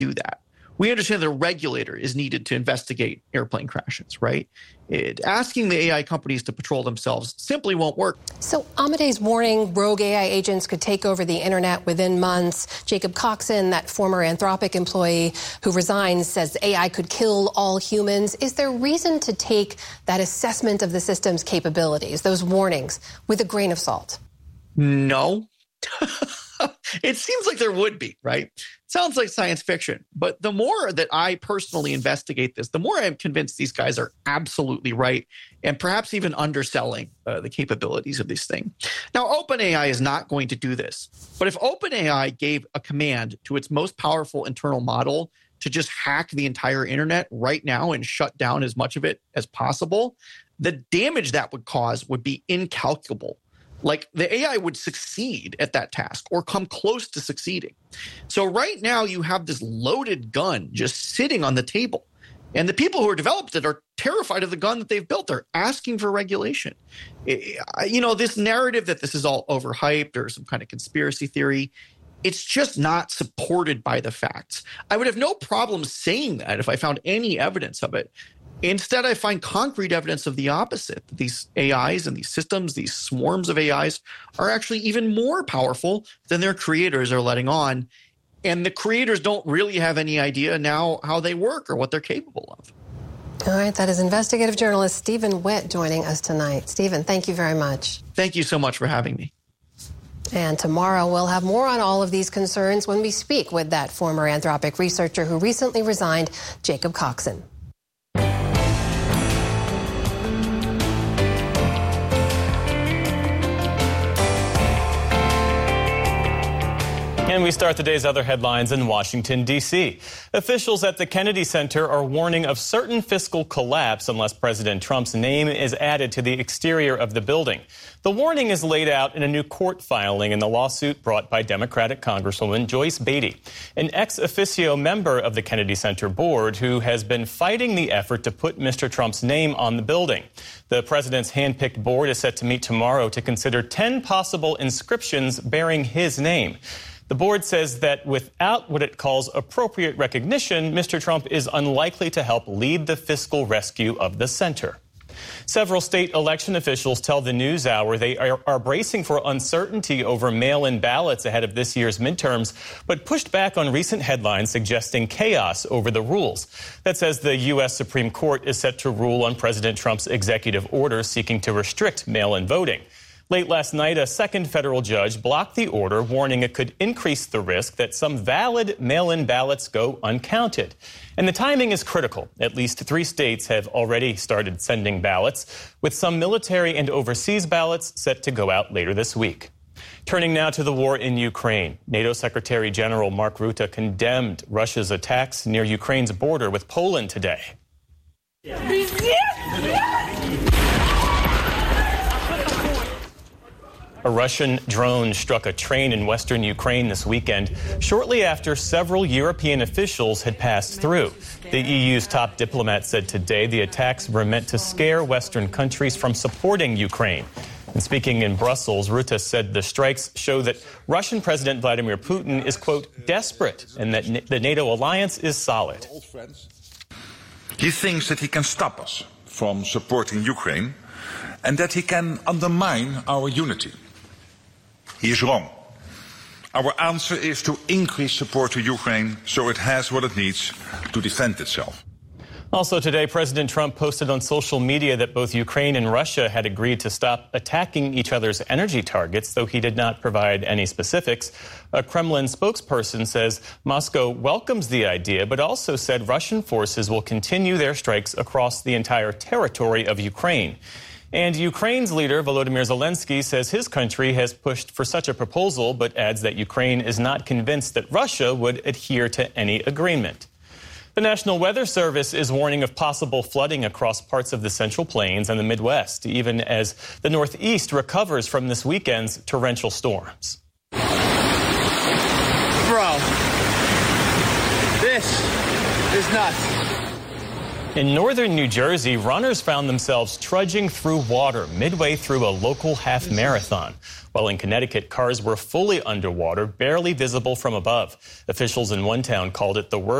do that. We understand the regulator is needed to investigate airplane crashes, right? Asking the AI companies to patrol themselves simply won't work. So Amadeus warning rogue AI agents could take over the internet within months. Jacob Coxon, that former Anthropic employee who resigned, says AI could kill all humans. Is there reason to take that assessment of the system's capabilities, those warnings, with a grain of salt? No. It seems like there would be, right? Sounds like science fiction. But the more that I personally investigate this, the more I'm convinced these guys are absolutely right and perhaps even underselling the capabilities of this thing. Now, OpenAI is not going to do this. But if OpenAI gave a command to its most powerful internal model to just hack the entire internet right now and shut down as much of it as possible, the damage that would cause would be incalculable. Like the AI would succeed at that task or come close to succeeding. So right now you have this loaded gun just sitting on the table. And the people who are developed it are terrified of the gun that they've built. They're asking for regulation. This narrative that this is all overhyped or some kind of conspiracy theory, it's just not supported by the facts. I would have no problem saying that if I found any evidence of it. Instead, I find concrete evidence of the opposite. These AIs and these systems, these swarms of AIs, are actually even more powerful than their creators are letting on. And the creators don't really have any idea now how they work or what they're capable of. All right, that is investigative journalist Stephen Witt joining us tonight. Stephen, thank you very much. Thank you so much for having me. And tomorrow we'll have more on all of these concerns when we speak with that former Anthropic researcher who recently resigned, Jacob Coxon. And we start the day's other headlines in Washington, D.C. Officials at the Kennedy Center are warning of certain fiscal collapse unless President Trump's name is added to the exterior of the building. The warning is laid out in a new court filing in the lawsuit brought by Democratic Congresswoman Joyce Beatty, an ex officio member of the Kennedy Center board who has been fighting the effort to put Mr. Trump's name on the building. The president's handpicked board is set to meet tomorrow to consider 10 possible inscriptions bearing his name. The board says that without what it calls appropriate recognition, Mr. Trump is unlikely to help lead the fiscal rescue of the center. Several state election officials tell the NewsHour they are bracing for uncertainty over mail-in ballots ahead of this year's midterms, but pushed back on recent headlines suggesting chaos over the rules. That says the U.S. Supreme Court is set to rule on President Trump's executive order seeking to restrict mail-in voting. Late last night, a second federal judge blocked the order, warning it could increase the risk that some valid mail-in ballots go uncounted. And the timing is critical. At least 3 states have already started sending ballots, with some military and overseas ballots set to go out later this week. Turning now to the war in Ukraine. NATO Secretary General Mark Rutte condemned Russia's attacks near Ukraine's border with Poland today. A Russian drone struck a train in western Ukraine this weekend, shortly after several European officials had passed through. The EU's top diplomat said today the attacks were meant to scare Western countries from supporting Ukraine. And speaking in Brussels, Rutte said the strikes show that Russian President Vladimir Putin is, quote, desperate, and that the NATO alliance is solid. He thinks that he can stop us from supporting Ukraine and that he can undermine our unity. He is wrong. Our answer is to increase support to Ukraine so it has what it needs to defend itself. Also today, President Trump posted on social media that both Ukraine and Russia had agreed to stop attacking each other's energy targets, though he did not provide any specifics. A Kremlin spokesperson says Moscow welcomes the idea, but also said Russian forces will continue their strikes across the entire territory of Ukraine. And Ukraine's leader, Volodymyr Zelensky, says his country has pushed for such a proposal, but adds that Ukraine is not convinced that Russia would adhere to any agreement. The National Weather Service is warning of possible flooding across parts of the Central Plains and the Midwest, even as the Northeast recovers from this weekend's torrential storms. Bro, this is nuts. In northern New Jersey, runners found themselves trudging through water midway through a local half marathon. While in Connecticut, cars were fully underwater, barely visible from above. Officials in one town called it the worst